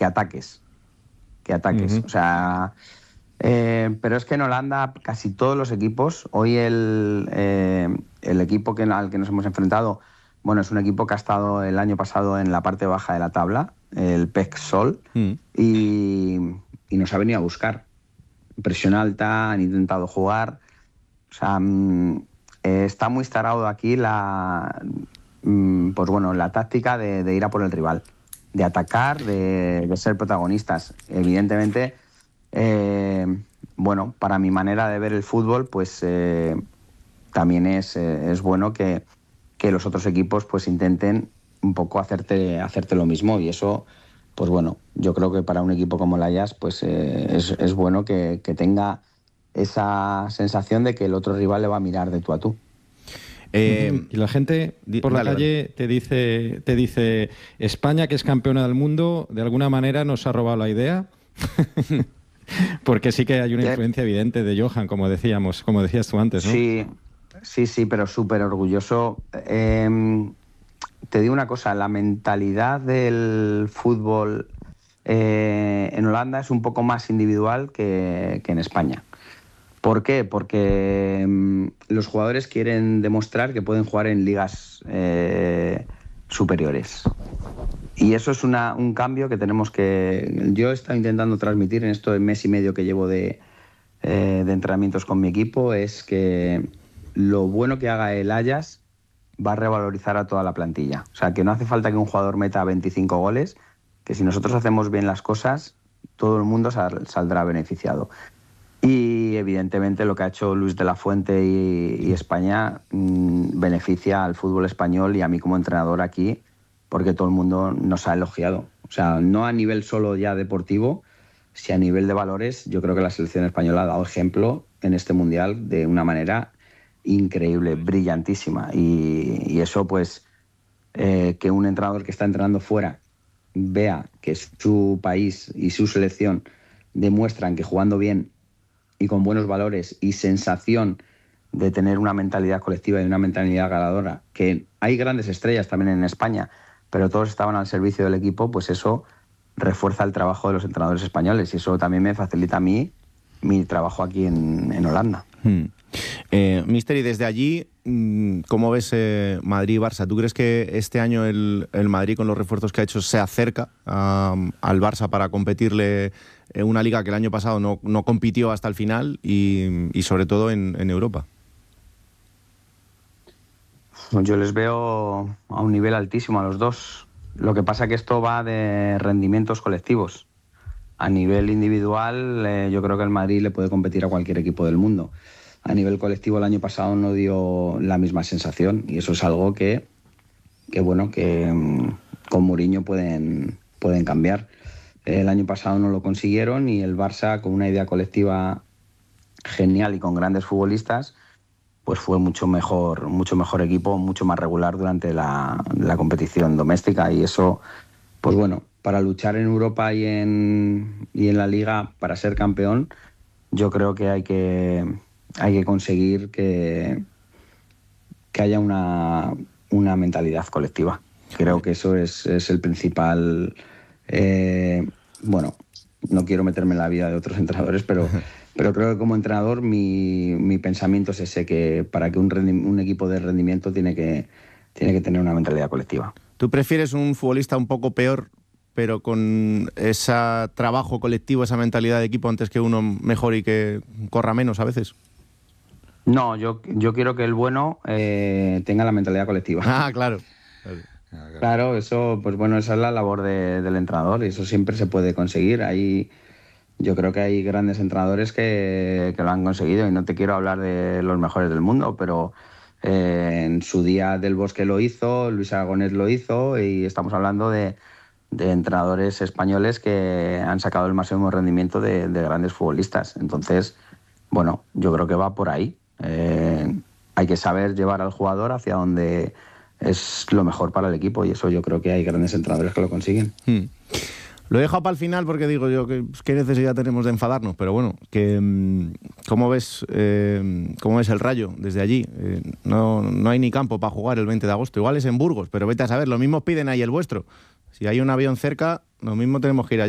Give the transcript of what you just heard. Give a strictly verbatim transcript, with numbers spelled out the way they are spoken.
que ataques, que ataques. Uh-huh. O sea, eh, pero es que en Holanda casi todos los equipos, hoy el, eh, el equipo que, al que nos hemos enfrentado, bueno, es un equipo que ha estado el año pasado en la parte baja de la tabla, el P E C Sol, uh-huh. y, y nos ha venido a buscar. Presión alta, han intentado jugar. O sea, eh, está muy instalado aquí la, pues bueno, la táctica de, de ir a por el rival, de atacar, de, de ser protagonistas. Evidentemente, eh, bueno, para mi manera de ver el fútbol, pues eh, también es, eh, es bueno que, que los otros equipos pues intenten un poco hacerte, hacerte lo mismo, y eso, pues bueno, yo creo que para un equipo como el Ajax, pues eh, es, es bueno que, que tenga esa sensación de que el otro rival le va a mirar de tú a tú. Eh, y la gente por dale, la calle dale. te dice te dice España, que es campeona del mundo, de alguna manera nos ha robado la idea. Porque sí que hay una influencia evidente de Johan, como decíamos, como decías tú antes, ¿no? Sí, sí, sí, pero súper orgulloso. Eh, te digo una cosa, la mentalidad del fútbol eh, en Holanda es un poco más individual que, que en España. ¿Por qué? Porque mmm, los jugadores quieren demostrar que pueden jugar en ligas eh, superiores. Y eso es una, un cambio que tenemos que... Yo he estado intentando transmitir en esto de mes y medio que llevo de, eh, de entrenamientos con mi equipo, es que lo bueno que haga el Ajax va a revalorizar a toda la plantilla. O sea, que no hace falta que un jugador meta veinticinco goles, que si nosotros hacemos bien las cosas, todo el mundo sal, saldrá beneficiado. Y evidentemente lo que ha hecho Luis de la Fuente y, y España mmm, beneficia al fútbol español y a mí como entrenador aquí, porque todo el mundo nos ha elogiado. O sea, no a nivel solo ya deportivo, sino a nivel de valores. Yo creo que la selección española ha dado ejemplo en este Mundial de una manera increíble, brillantísima. Y, y eso pues, eh, que un entrenador que está entrenando fuera vea que su país y su selección demuestran que jugando bien y con buenos valores y sensación de tener una mentalidad colectiva y una mentalidad ganadora, que hay grandes estrellas también en España, pero todos estaban al servicio del equipo, pues eso refuerza el trabajo de los entrenadores españoles y eso también me facilita a mí mi trabajo aquí en, en Holanda. Hmm. Eh, Mister, y desde allí, ¿cómo ves eh, Madrid y Barça? ¿Tú crees que este año el, el Madrid, con los refuerzos que ha hecho, se acerca um, al Barça para competirle en una liga que el año pasado no, no compitió hasta el final y, y sobre todo en, en Europa? Yo les veo a un nivel altísimo a los dos. Lo que pasa es que esto va de rendimientos colectivos. A nivel individual, eh, yo creo que el Madrid le puede competir a cualquier equipo del mundo. A nivel colectivo, el año pasado no dio la misma sensación y eso es algo que, que bueno, que um, con Mourinho pueden, pueden cambiar. El año pasado no lo consiguieron y el Barça, con una idea colectiva genial y con grandes futbolistas, pues fue mucho mejor, mucho mejor equipo, mucho más regular durante la, la competición doméstica y eso, pues bueno, para luchar en Europa y en, y en la Liga para ser campeón, yo creo que hay que, hay que conseguir que, que haya una, una mentalidad colectiva. Creo que eso es, es el principal... Eh, bueno, no quiero meterme en la vida de otros entrenadores, pero, pero creo que como entrenador mi, mi pensamiento es ese, que para que un, rendi- un equipo de rendimiento tiene que, tiene que tener una mentalidad colectiva. ¿Tú prefieres un futbolista un poco peor, pero con ese trabajo colectivo, esa mentalidad de equipo, antes que uno mejor y que corra menos a veces? No, yo, yo quiero que el bueno eh, tenga la mentalidad colectiva. Ah, claro. Claro, eso, pues bueno, esa es la labor de, del entrenador y eso siempre se puede conseguir. Hay, yo creo que hay grandes entrenadores que, que lo han conseguido y no te quiero hablar de los mejores del mundo, pero eh, en su día Del Bosque lo hizo, Luis Aragonés lo hizo y estamos hablando de, de entrenadores españoles que han sacado el máximo rendimiento de, de grandes futbolistas. Entonces, bueno, yo creo que va por ahí. Eh, hay que saber llevar al jugador hacia donde es lo mejor para el equipo y eso yo creo que hay grandes entrenadores que lo consiguen. Hmm. Lo he dejado para el final porque digo yo que qué necesidad tenemos de enfadarnos, pero bueno, que ¿cómo ves eh, cómo ves el Rayo desde allí? Eh, no, no hay ni campo para jugar el veinte de agosto, igual es en Burgos, pero vete a saber, lo mismo piden ahí el vuestro. Si hay un avión cerca, lo mismo tenemos que ir allí.